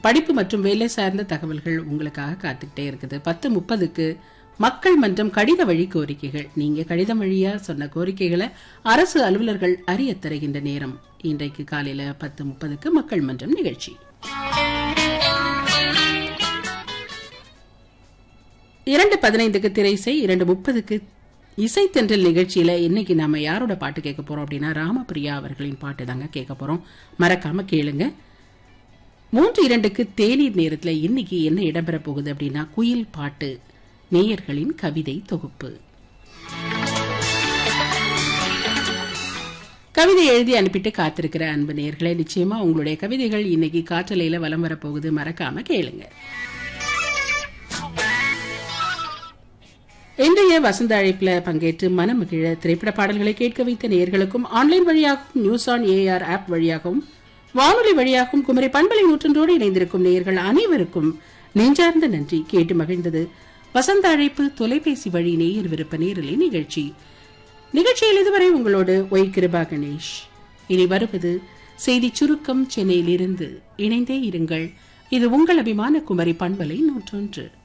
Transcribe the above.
படிப்பு மற்றும் வேலை சார்ந்த தகவல்கள் உங்களுக்காக காத்துக்கிட்டே இருக்குது. 10:30க்கு மக்கள் மன்றம் கடித வழி கோரிக்கைகள். நீங்க கடிதம் வழியா சொன்ன கோரிக்கைகளை அரசு அலுவலர்கள் அறிய தருகின்ற நேரம். இன்றைக்கு காலையில 10:30க்கு மக்கள் மன்றம் நிகழ்ச்சி. 2:15க்கு திரைசை, 2:30க்கு இசைத்தென்றல் நிகழ்ச்சியில இன்னைக்கு நாம யாரோட பாட்டு கேட்க போறோம் அப்படின்னா ராமபிரியா அவர்களின் பாட்டு தாங்க கேட்க போறோம். மறக்காம கேளுங்க. 3:02க்கு தேநீர் நேரத்துல இன்னைக்கு என்ன இடம்பெற போகுது அப்படின்னா குயில் பாட்டு, நேயர்களின் கவிதை தொகுப்பு. கவிதை எழுதி அனுப்பிட்டு காத்திருக்கிற அன்பு நேயர்களே, நிச்சயமா உங்களுடைய கவிதைகள் இன்னைக்கு காற்றலையில வலம் வரப்போகுது. மறக்காம கேளுங்க. இன்றைய வசந்த அழைப்புல பங்கேற்று மனமகிழ திரைப்பட பாடல்களை கேட்க வைத்த நேயர்களுக்கும், ஆன்லைன் வழியாகவும் நியூஸ் ஆன் ஏஆர் ஆப் வழியாகவும் வானொலி வழியாகவும் குமரி பண்பலை 100 இணைந்திருக்கும் நேயர்கள் அனைவருக்கும் நெஞ்சார்ந்த நன்றி. கேட்டு மகிழ்ந்தது வசந்த அழைப்பு தொலைபேசி வழி நேயர் விருப்ப நேரலை நிகழ்ச்சி. நிகழ்ச்சியில் இதுவரை உங்களோடு ஒய் கிருபா கணேஷ். இனி வருவது செய்தி சுருக்கம். சென்னையிலிருந்து இணைந்தே இருங்கள். இது உங்கள் அபிமான குமரி பண்பலை 101.